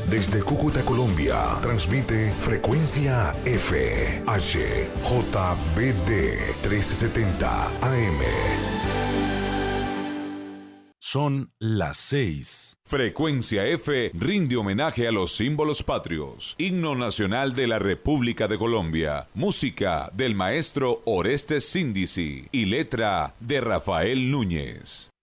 Desde Cúcuta, Colombia, transmite Frecuencia F, HJBD 1370 AM. Son las 6. Frecuencia F rinde homenaje a los símbolos patrios. Himno nacional de la República de Colombia. Música del maestro Orestes Síndici y letra de Rafael Núñez.